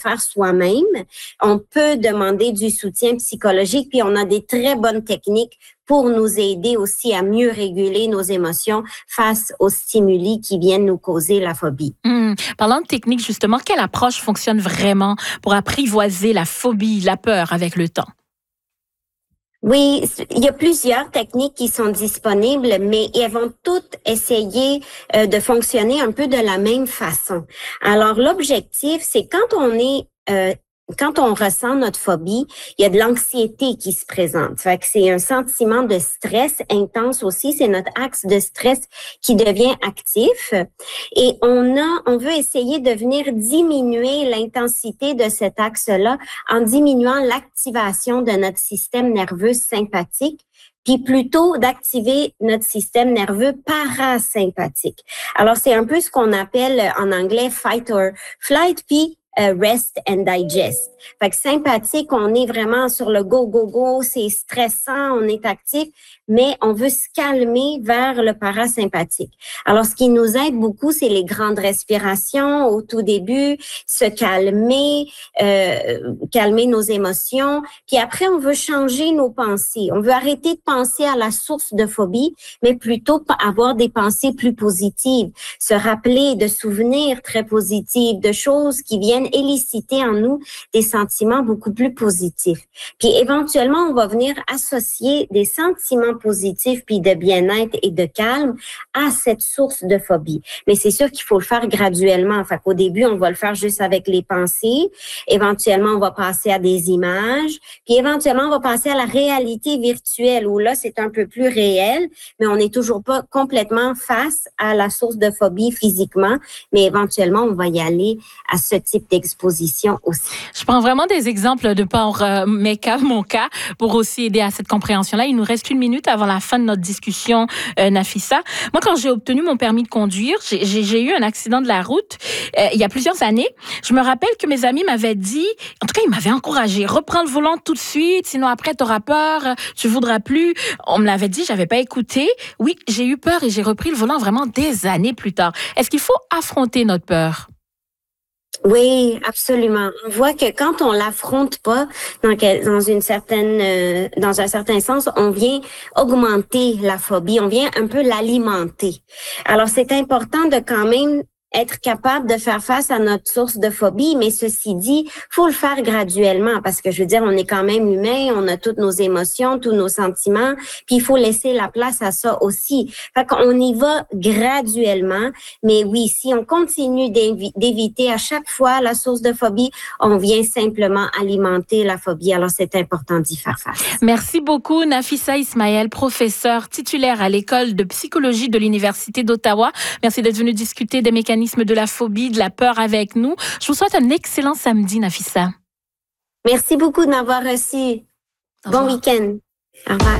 faire soi-même. On peut demander du soutien psychologique, puis on a des très bonnes techniques pour nous aider aussi à mieux réguler nos émotions face aux stimuli qui viennent nous causer la phobie. Parlant de technique, justement, quelle approche fonctionne vraiment pour apprivoiser la phobie, la peur avec le temps? Oui, il y a plusieurs techniques qui sont disponibles, mais elles vont toutes essayer de fonctionner un peu de la même façon. Alors, l'objectif, c'est quand on ressent notre phobie, il y a de l'anxiété qui se présente. Fait que c'est un sentiment de stress intense aussi. C'est notre axe de stress qui devient actif. Et on veut essayer de venir diminuer l'intensité de cet axe-là en diminuant l'activation de notre système nerveux sympathique, puis plutôt d'activer notre système nerveux parasympathique. Alors, c'est un peu ce qu'on appelle en anglais fight or flight, puis rest and digest. Fait que sympathique, on est vraiment sur le go, go, go, c'est stressant, on est actif, mais on veut se calmer vers le parasympathique. Alors, ce qui nous aide beaucoup, c'est les grandes respirations au tout début, se calmer, calmer nos émotions. Puis après, on veut changer nos pensées. On veut arrêter de penser à la source de phobie, mais plutôt avoir des pensées plus positives. Se rappeler de souvenirs très positifs, de choses qui viennent éliciter en nous des sentiments beaucoup plus positifs. Puis éventuellement, on va venir associer des sentiments positifs puis de bien-être et de calme à cette source de phobie. Mais c'est sûr qu'il faut le faire graduellement. Fait qu'au début, on va le faire juste avec les pensées. Éventuellement, on va passer à des images. Puis éventuellement, on va passer à la réalité virtuelle où là, c'est un peu plus réel, mais on n'est toujours pas complètement face à la source de phobie physiquement. Mais éventuellement, on va y aller à ce type d'exposition aussi. Je prends vraiment des exemples de par mon cas, pour aussi aider à cette compréhension-là. Il nous reste 1 minute avant la fin de notre discussion, Nafissa. Moi, quand j'ai obtenu mon permis de conduire, j'ai eu un accident de la route il y a plusieurs années. Je me rappelle que mes amis m'avaient dit, en tout cas, ils m'avaient encouragé, reprends le volant tout de suite, sinon après, tu auras peur, tu voudras plus. On me l'avait dit, j'avais pas écouté. Oui, j'ai eu peur et j'ai repris le volant vraiment des années plus tard. Est-ce qu'il faut affronter notre peur? Oui, absolument. On voit que quand on l'affronte pas dans un certain sens, on vient augmenter la phobie, on vient un peu l'alimenter. Alors, c'est important de quand même être capable de faire face à notre source de phobie, mais ceci dit, faut le faire graduellement parce que je veux dire, on est quand même humain, on a toutes nos émotions, tous nos sentiments, puis il faut laisser la place à ça aussi. Fait qu'on y va graduellement, mais oui, si on continue d'éviter à chaque fois la source de phobie, on vient simplement alimenter la phobie. Alors, c'est important d'y faire face. Merci beaucoup, Nafissa Ismaël, professeure titulaire à l'école de psychologie de l'Université d'Ottawa. Merci d'être venue discuter des mécanismes de la phobie, de la peur avec nous. Je vous souhaite un excellent samedi, Nafissa. Merci beaucoup de m'avoir reçu. Bon week-end. Au revoir.